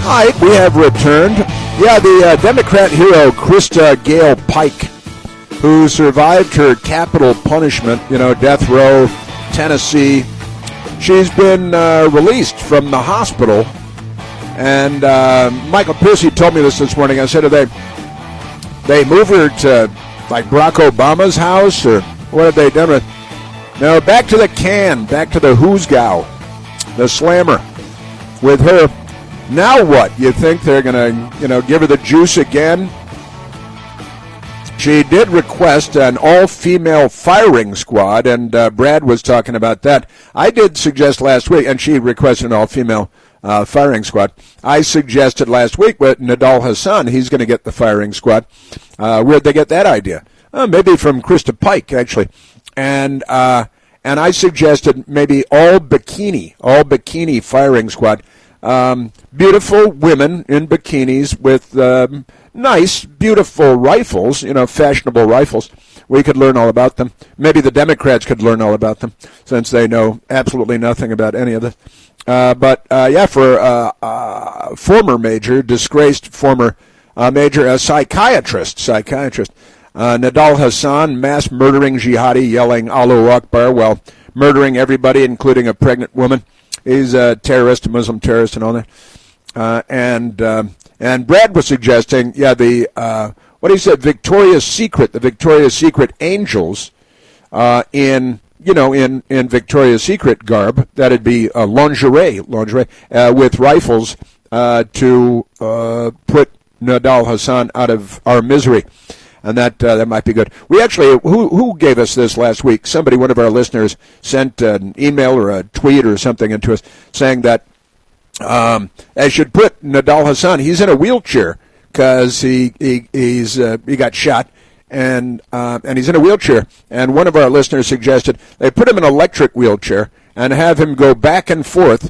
All right, we have returned. Yeah, the Democrat hero, Krista Gale Pike, who survived her capital punishment, death row, Tennessee. She's been released from the hospital. And Michael Piercy told me this morning. I said, they move her to, like, Barack Obama's house, or what have they done with? No, back to the can, back to the Hoosgow, the slammer, with her. Now what? You think they're going to, give her the juice again? She did request an all-female firing squad, and Brad was talking about that. I did suggest last week, and she requested an all-female firing squad. I suggested last week with Nidal Hasan, he's going to get the firing squad. Where'd they get that idea? Maybe from Krista Pike, actually. And I suggested maybe all bikini firing squad. Beautiful women in bikinis with nice, beautiful rifles, fashionable rifles. We could learn all about them. Maybe the Democrats could learn all about them, since they know absolutely nothing about any of this. For disgraced former major, a psychiatrist, Nidal Hasan, mass murdering jihadi, yelling Allahu Akbar while murdering everybody, including a pregnant woman. He's a terrorist, a Muslim terrorist, and all that. And Brad was suggesting, what he said, Victoria's Secret, the Victoria's Secret angels, in Victoria's Secret garb, that'd be lingerie, with rifles to put Nidal Hasan out of our misery. And that might be good. We actually, who gave us this last week? Somebody, one of our listeners, sent an email or a tweet or something into us saying that I should put Nidal Hasan. He's in a wheelchair because he got shot, and he's in a wheelchair. And one of our listeners suggested they put him in an electric wheelchair and have him go back and forth.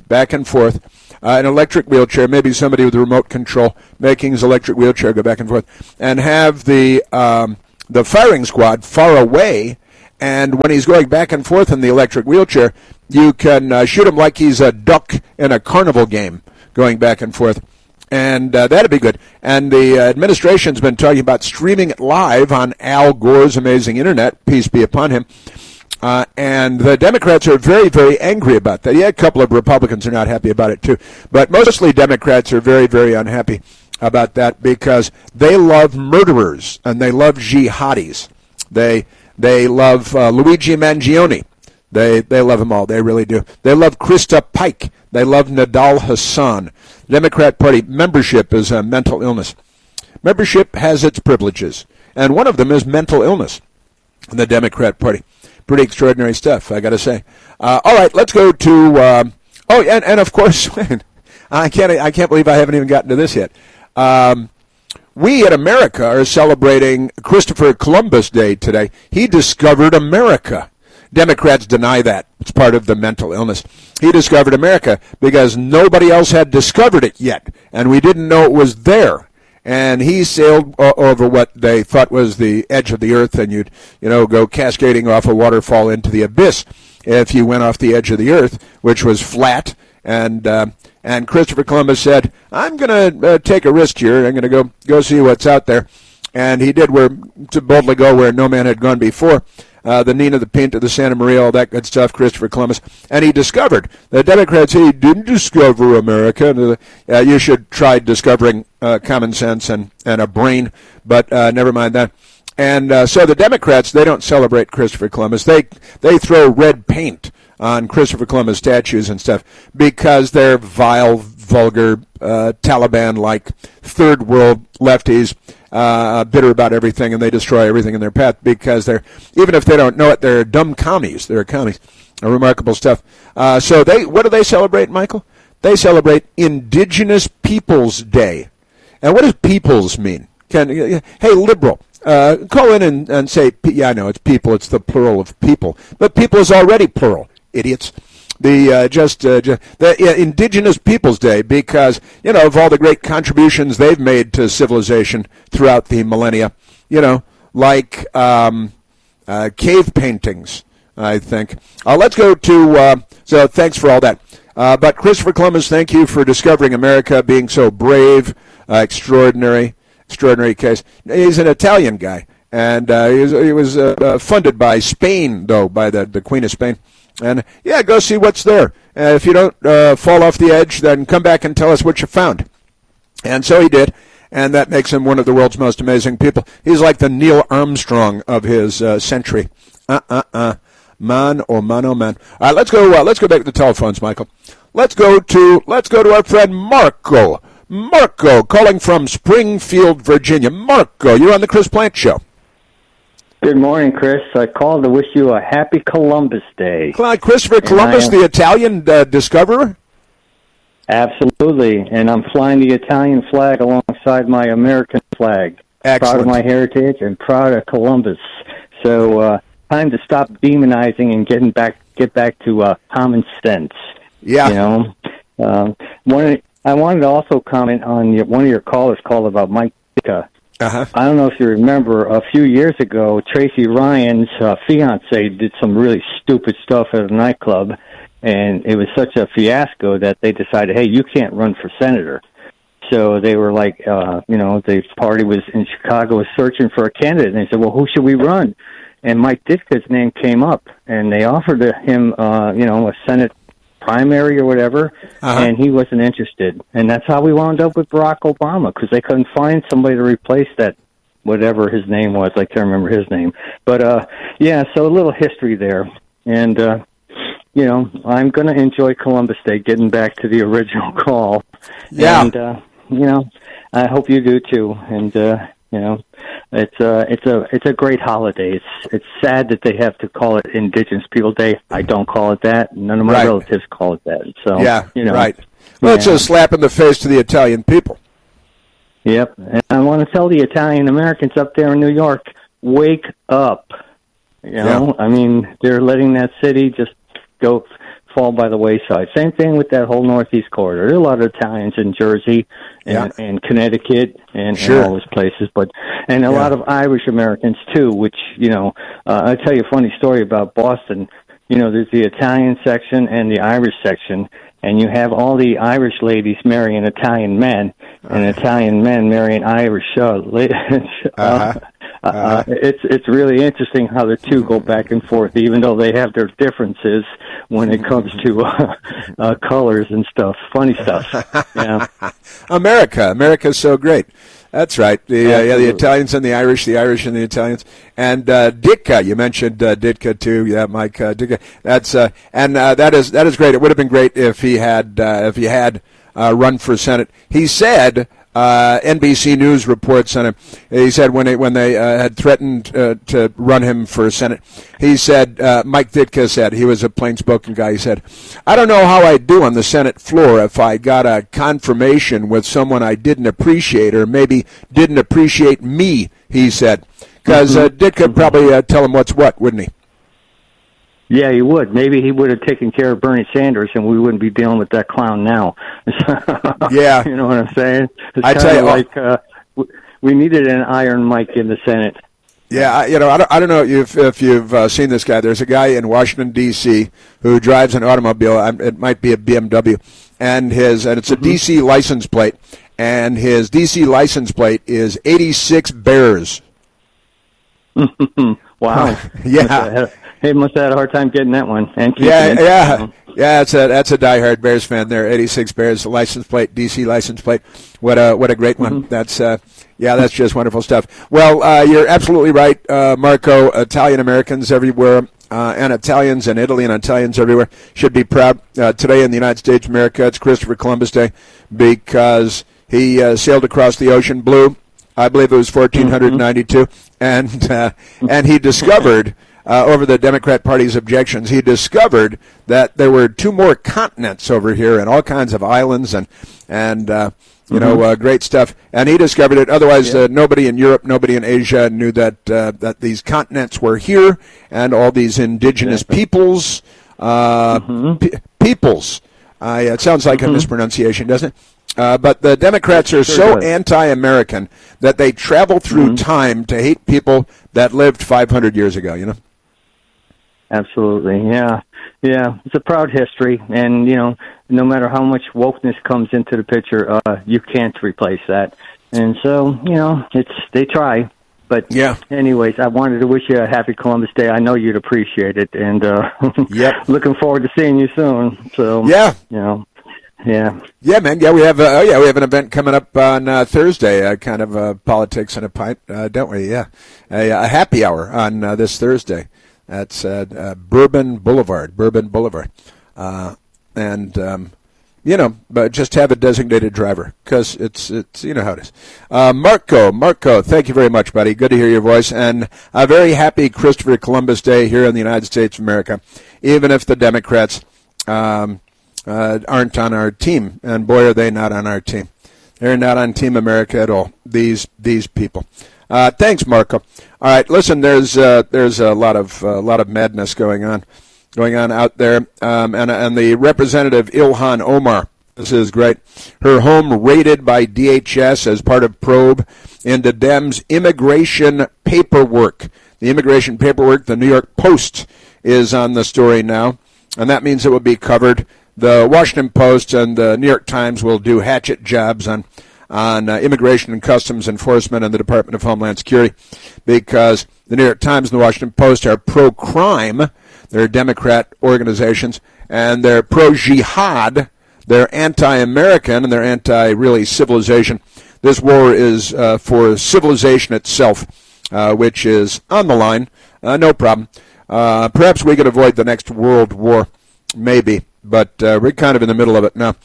An electric wheelchair, maybe somebody with a remote control making his electric wheelchair go back and forth, and have the firing squad far away, and when he's going back and forth in the electric wheelchair, you can shoot him like he's a duck in a carnival game going back and forth, and that'd be good. And the administration's been talking about streaming it live on Al Gore's amazing internet, peace be upon him. And the Democrats are very, very angry about that. Yeah, a couple of Republicans are not happy about it, too. But mostly Democrats are very, very unhappy about that because they love murderers and they love jihadis. They love Luigi Mangione. They love them all. They really do. They love Krista Pike. They love Nidal Hasan. The Democrat Party membership is a mental illness. Membership has its privileges, and one of them is mental illness in the Democrat Party. Pretty extraordinary stuff, I got to say. All right, let's go to. And of course, I can't believe I haven't even gotten to this yet. We at America are celebrating Christopher Columbus Day today. He discovered America. Democrats deny that. It's part of the mental illness. He discovered America because nobody else had discovered it yet, and we didn't know it was there. And he sailed over what they thought was the edge of the earth, and you'd, go cascading off a waterfall into the abyss if you went off the edge of the earth, which was flat. And Christopher Columbus said, I'm going to take a risk here. I'm going to go see what's out there. And he did to boldly go where no man had gone before. The Nina, the Pinta, the Santa Maria, all that good stuff, Christopher Columbus. And he discovered. The Democrats say he didn't discover America. You should try discovering common sense and a brain, but never mind that. And so the Democrats, they don't celebrate Christopher Columbus. They throw red paint on Christopher Columbus statues and stuff because they're vile, vulgar, Taliban-like third world lefties, bitter about everything, and they destroy everything in their path because even if they don't know it, they're dumb commies. They're commies. Remarkable stuff. So what do they celebrate, Michael? They celebrate Indigenous Peoples Day. And what does peoples mean? Hey, liberal, call in and say, yeah, I know, it's people. It's the plural of people. But people is already plural, idiots. The Indigenous Peoples Day, because of all the great contributions they've made to civilization throughout the millennia, like cave paintings, I think. Let's go to. So thanks for all that. But Christopher Columbus, thank you for discovering America, being so brave, extraordinary case. He's an Italian guy, and he was funded by Spain, though, by the Queen of Spain. And, yeah, go see what's there. If you don't fall off the edge, then come back and tell us what you found. And so he did, and that makes him one of the world's most amazing people. He's like the Neil Armstrong of his century. Man, oh man, oh man. All right, let's go back to the telephones, Michael. Let's go to our friend Marco. Marco, calling from Springfield, Virginia. Marco, you're on the Chris Plante Show. Good morning, Chris. I called to wish you a happy Columbus Day. Christopher Columbus, the Italian discoverer? Absolutely, and I'm flying the Italian flag alongside my American flag. Excellent. Proud of my heritage and proud of Columbus. So time to stop demonizing and get back to common sense. Yeah. You know, I wanted to also comment on one of your callers called about Mike Ditka. Uh-huh. I don't know if you remember, a few years ago, Tracy Ryan's fiance did some really stupid stuff at a nightclub, and it was such a fiasco that they decided, hey, you can't run for senator. So they were like, the party was in Chicago, was searching for a candidate, and they said, well, who should we run? And Mike Ditka's name came up, and they offered him, a Senate primary or whatever, and he wasn't interested. And that's how we wound up with Barack Obama, because they couldn't find somebody to replace that, whatever his name was. I can't remember his name. But, so a little history there. And, I'm going to enjoy Columbus Day, getting back to the original call. Yeah. And, I hope you do too. And, it's a great holiday. It's sad that they have to call it Indigenous People Day. I don't call it that. None of my relatives call it that. So right. Well, it's a slap in the face to the Italian people. Yep, and I want to tell the Italian Americans up there in New York, wake up. I mean, they're letting that city just fall by the wayside. Same thing with that whole Northeast corridor. There are a lot of Italians in Jersey and Connecticut and all those places, and a lot of Irish Americans too, which, I'll tell you a funny story about Boston. There's the Italian section and the Irish section, and you have all the Irish ladies marrying Italian men, and Italian men marrying Irish ladies. It's really interesting how the two go back and forth, even though they have their differences when it comes to colors and stuff, funny stuff. Yeah, America's so great. That's right. The Italians and the Irish and the Italians, and Ditka. You mentioned Ditka too. Yeah, Mike Ditka. That is great. It would have been great if he had run for Senate. He said. NBC News reports on him. He said when they had threatened to run him for Senate, he said, Mike Ditka said, he was a plain-spoken guy, he said, I don't know how I'd do on the Senate floor if I got a confirmation with someone I didn't appreciate or maybe didn't appreciate me, he said. Because Ditka would probably tell him what's what, wouldn't he? Yeah, he would. Maybe he would have taken care of Bernie Sanders, and we wouldn't be dealing with that clown now. Yeah. You know what I'm saying? I tell you, we needed an Iron Mike in the Senate. Yeah, I don't know if you've seen this guy. There's a guy in Washington, D.C. who drives an automobile. It might be a BMW, and it's a D.C. license plate, and his D.C. license plate is 86 Bears. Wow. Yeah. He must have had a hard time getting that one. And Yeah. That's a diehard Bears fan there. 86 Bears license plate, DC license plate. What a great one. That's just wonderful stuff. Well, you're absolutely right, Marco. Italian Americans everywhere, and Italians in Italy and Italians everywhere should be proud. Today in the United States of America, it's Christopher Columbus Day because he sailed across the ocean blue. I believe it was 1492, and he discovered. Over the Democrat Party's objections, he discovered that there were two more continents over here and all kinds of islands and great stuff. And he discovered it. Otherwise, nobody in Europe, nobody in Asia knew that these continents were here and all these indigenous peoples. Peoples. It sounds like a mispronunciation, doesn't it? But the Democrats are so anti-American that they travel through time to hate people that lived 500 years ago, Absolutely, yeah. It's a proud history, and no matter how much wokeness comes into the picture, you can't replace that. And so, they try. But anyways, I wanted to wish you a happy Columbus Day. I know you'd appreciate it, and looking forward to seeing you soon. So yeah, man. Yeah, we have an event coming up on Thursday, kind of politics and a pint, don't we? Yeah, a happy hour on this Thursday. That's Bourbon Boulevard, but just have a designated driver, because it's you know how it is. Marco, thank you very much, buddy. Good to hear your voice, and a very happy Christopher Columbus Day here in the United States of America, even if the Democrats aren't on our team, and boy, are they not on our team. They're not on Team America at all, these people. Thanks, Marco. All right, listen, there's a lot of madness going on out there, and the Representative Ilhan Omar. This is great. Her home raided by DHS as part of probe into Dems' immigration paperwork. The immigration paperwork, the New York Post is on the story now, and that means it will be covered. The Washington Post and the New York Times will do hatchet jobs on Immigration and Customs Enforcement and the Department of Homeland Security, because the New York Times and the Washington Post are pro-crime. They're Democrat organizations, and they're pro-jihad. They're anti-American, and they're anti-really civilization. This war is for civilization itself, which is on the line. No problem. Perhaps we could avoid the next world war, maybe, but we're kind of in the middle of it now.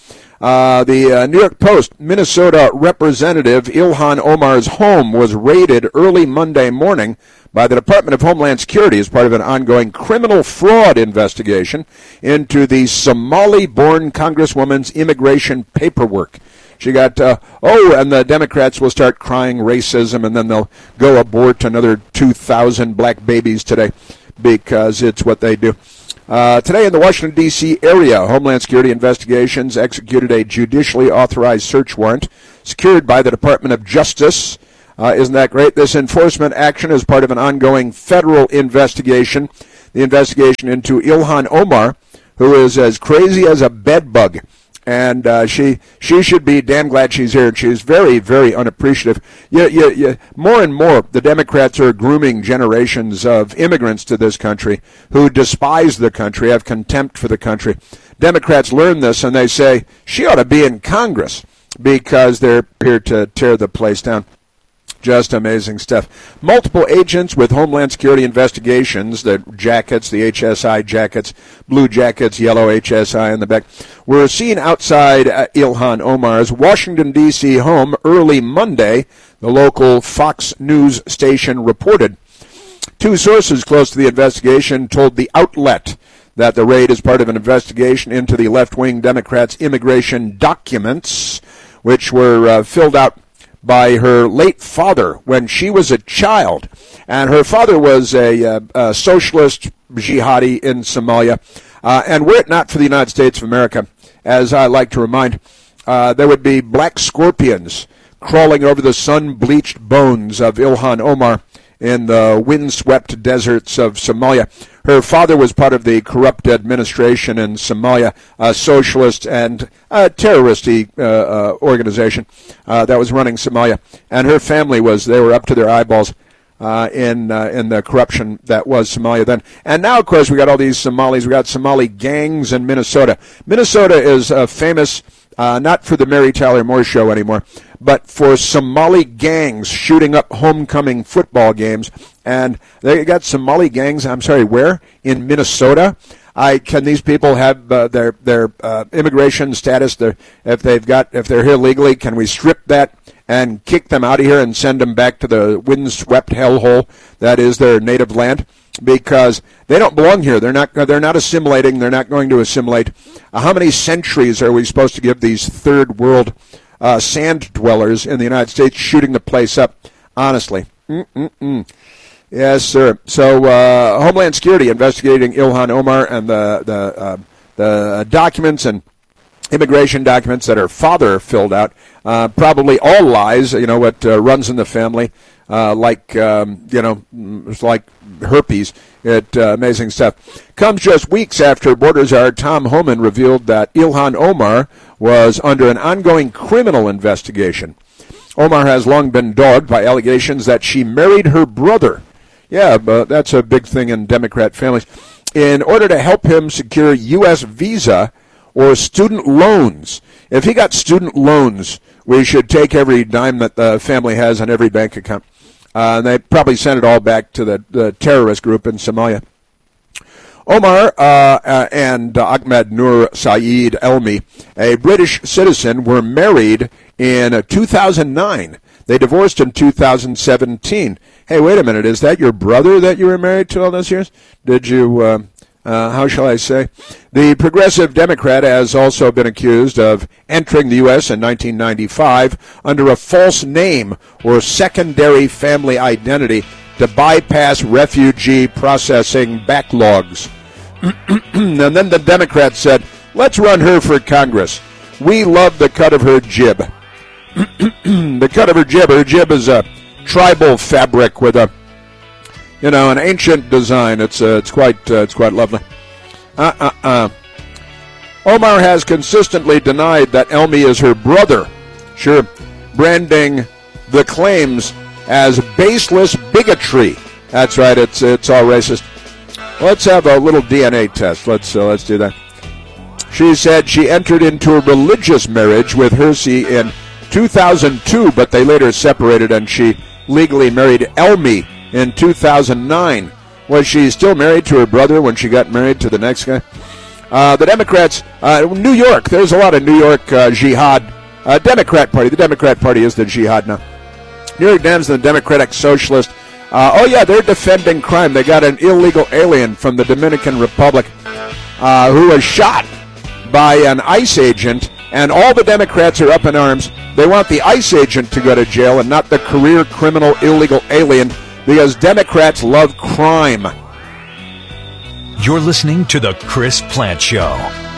The New York Post, Minnesota Representative Ilhan Omar's home was raided early Monday morning by the Department of Homeland Security as part of an ongoing criminal fraud investigation into the Somali-born Congresswoman's immigration paperwork. She got, and the Democrats will start crying racism, and then they'll go abort another 2,000 black babies today, because it's what they do. Today in the Washington, D.C. area, Homeland Security Investigations executed a judicially authorized search warrant secured by the Department of Justice. Isn't that great? This enforcement action is part of an ongoing federal investigation, the investigation into Ilhan Omar, who is as crazy as a bedbug. And she should be damn glad she's here. And she's very, very unappreciative. More and more, the Democrats are grooming generations of immigrants to this country who despise the country, have contempt for the country. Democrats learn this, and they say, she ought to be in Congress, because they're here to tear the place down. Just amazing stuff. Multiple agents with Homeland Security investigations, the jackets, the HSI jackets, blue jackets, yellow HSI in the back, were seen outside Ilhan Omar's Washington, D.C. home early Monday, the local Fox News station reported. Two sources close to the investigation told the outlet that the raid is part of an investigation into the left-wing Democrats' immigration documents, which were filled out by her late father when she was a child. And her father was a socialist jihadi in Somalia. And were it not for the United States of America, as I like to remind, there would be black scorpions crawling over the sun-bleached bones of Ilhan Omar in the windswept deserts of Somalia. Her father was part of the corrupt administration in Somalia, a socialist and terrorist-y organization that was running Somalia. And her family they were up to their eyeballs in the corruption that was Somalia then. And now, of course, we got all these Somalis. We got Somali gangs in Minnesota. Minnesota is famous not for the Mary Tyler Moore Show anymore, but for Somali gangs shooting up homecoming football games. And they got Somali gangs, where? In Minnesota? Can these people have their immigration status? If they're here legally, can we strip that and kick them out of here and send them back to the windswept hellhole that is their native land? Because they don't belong here. They're not assimilating. They're not going to assimilate. How many centuries are we supposed to give these third world sand dwellers in the United States shooting the place up? Honestly. Yes, sir. So Homeland Security investigating Ilhan Omar and the documents and immigration documents that her father filled out. Probably all lies, what runs in the family. it's like herpes. Amazing stuff. Comes just weeks after border czar Tom Homan revealed that Ilhan Omar was under an ongoing criminal investigation. Omar has long been dogged by allegations that she married her brother. Yeah, but that's a big thing in Democrat families. In order to help him secure U.S. visa or student loans. If he got student loans, we should take every dime that the family has on every bank account. And they probably sent it all back to the terrorist group in Somalia. Omar and Ahmed Nur Saeed Elmi, a British citizen, were married in 2009. They divorced in 2017. Hey, wait a minute. Is that your brother that you were married to all those years? Did you, how shall I say? The Progressive Democrat has also been accused of entering the U.S. in 1995 under a false name or secondary family identity to bypass refugee processing backlogs. And then the Democrats said, let's run her for Congress. We love the cut of her jib. The cut of her jib. Her jib is a tribal fabric with an ancient design. It's quite lovely. Omar has consistently denied that Elmi is her brother. Sure, branding the claims as baseless bigotry. That's right. It's all racist. Let's have a little DNA test. Let's do that. She said she entered into a religious marriage with Hersey in 2002, but they later separated, and she legally married Elmi in 2009. Was she still married to her brother when she got married to the next guy? The Democrats, New York, there's a lot of New York jihad. Democrat Party. The Democrat Party is the jihad now. New York Dems and the Democratic Socialist. They're defending crime. They got an illegal alien from the Dominican Republic who was shot by an ICE agent, and all the Democrats are up in arms. They want the ICE agent to go to jail and not the career criminal illegal alien, because Democrats love crime. You're listening to The Chris Plante Show.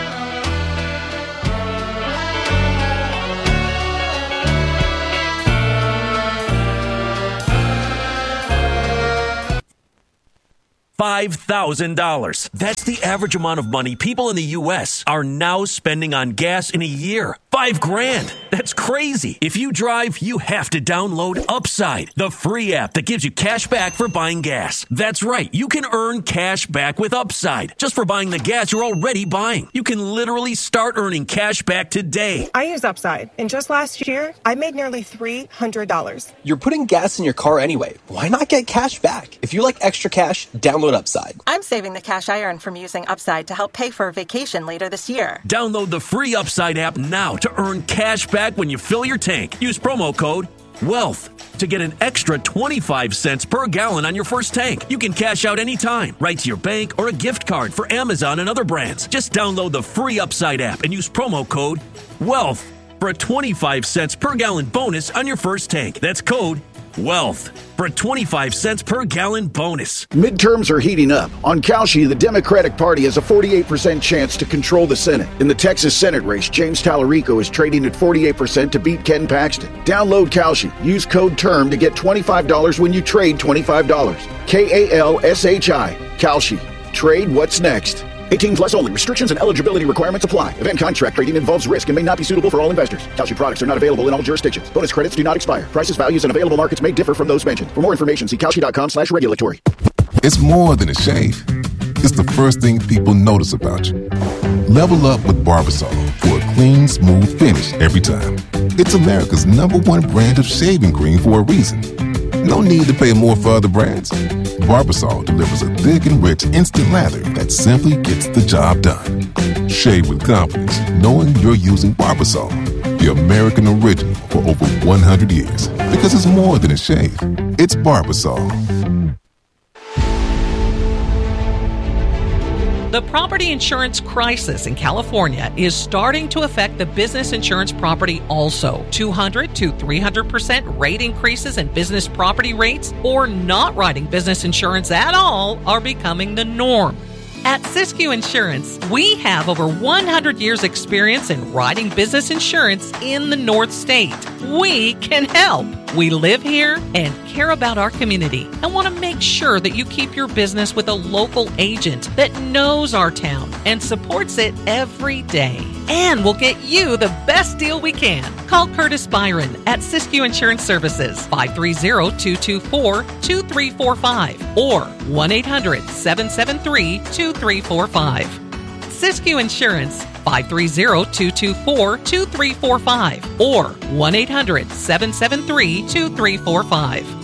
$5,000. That's the average amount of money people in the U.S. are now spending on gas in a year. $5,000. That's crazy. If you drive, you have to download Upside, the free app that gives you cash back for buying gas. That's right. You can earn cash back with Upside just for buying the gas you're already buying. You can literally start earning cash back today. I use Upside, and just last year, I made nearly $300. You're putting gas in your car anyway. Why not get cash back? If you like extra cash, download Upside. I'm saving the cash I earn from using Upside to help pay for a vacation later this year. Download the free Upside app now to earn cash back when you fill your tank. Use promo code WEALTH to get an extra 25 cents per gallon on your first tank. You can cash out anytime, right to your bank or a gift card for Amazon and other brands. Just download the free Upside app and use promo code WEALTH for a 25 cents per gallon bonus on your first tank. That's code WEALTH for a 25 cents per gallon bonus. Midterms are heating up. On Kalshi, the Democratic Party has a 48% chance to control the Senate. In the Texas Senate race, James Tallarico is trading at 48% to beat Ken Paxton. Download Kalshi. Use code TERM to get $25 when you trade $25. KALSHI. Kalshi. Trade what's next. 18 plus only. Restrictions and eligibility requirements apply. Event contract trading involves risk and may not be suitable for all investors. Kalshi products are not available in all jurisdictions. Bonus credits do not expire. Prices, values, and available markets may differ from those mentioned. For more information, see Kalshi.com/regulatory. It's more than a shave. It's the first thing people notice about you. Level up with Barbasol for a clean, smooth finish every time. It's America's #1 brand of shaving cream for a reason. No need to pay more for other brands. Barbasol delivers a thick and rich instant lather that simply gets the job done. Shave with confidence, knowing you're using Barbasol, the American original for over 100 years. Because it's more than a shave. It's Barbasol. The property insurance crisis in California is starting to affect the business insurance property also. 200 to 300% rate increases in business property rates or not writing business insurance at all are becoming the norm. At Siskiyou Insurance, we have over 100 years experience in writing business insurance in the North State. We can help. We live here and care about our community and want to make sure that you keep your business with a local agent that knows our town and supports it every day. And we'll get you the best deal we can. Call Curtis Byron at Siskiyou Insurance Services, 530-224-2345 or 1-800-773-2345. Siskiyou Insurance, 530-224-2345 or 1-800-773-2345.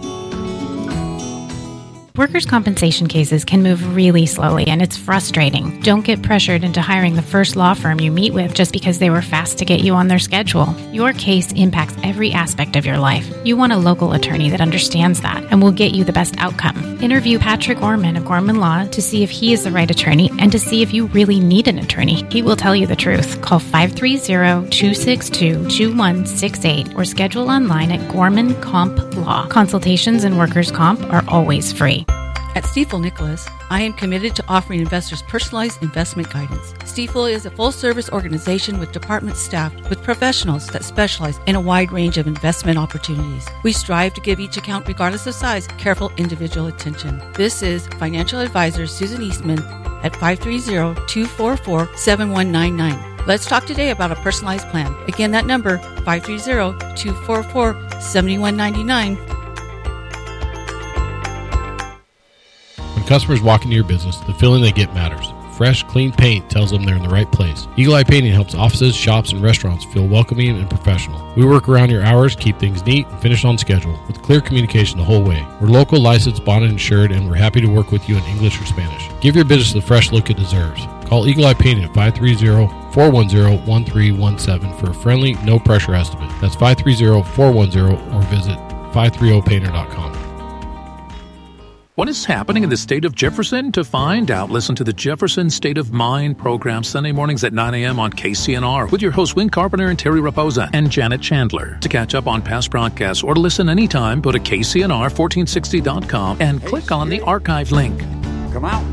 Workers' compensation cases can move really slowly, and it's frustrating. Don't get pressured into hiring the first law firm you meet with just because they were fast to get you on their schedule. Your case impacts every aspect of your life. You want a local attorney that understands that and will get you the best outcome. Interview Patrick Orman of Gorman Law to see if he is the right attorney and to see if you really need an attorney. He will tell you the truth. Call 530-262-2168 or schedule online at Gorman Comp Law. Consultations in workers' comp are always free. At Stifel Nicholas, I am committed to offering investors personalized investment guidance. Stifel is a full-service organization with departments staffed with professionals that specialize in a wide range of investment opportunities. We strive to give each account, regardless of size, careful individual attention. This is financial advisor Susan Eastman at 530-244-7199. Let's talk today about a personalized plan. Again, that number, 530-244-7199. When customers walk into your business, the feeling they get matters. Fresh, clean paint tells them they're in the right place. Eagle Eye Painting helps offices, shops, and restaurants feel welcoming and professional. We work around your hours, keep things neat, and finish on schedule, with clear communication the whole way. We're local, licensed, bonded, insured, and we're happy to work with you in English or Spanish. Give your business the fresh look it deserves. Call Eagle Eye Painting at 530-410-1317 for a friendly, no-pressure estimate. That's 530-410 or visit 530painter.com. What is happening in the state of Jefferson? To find out, listen to the Jefferson State of Mind program Sunday mornings at 9 a.m. on KCNR with your hosts Win Carpenter and Terry Raposa and Janet Chandler. To catch up on past broadcasts or to listen anytime, go to KCNR1460.com and click on the archive link. Come out.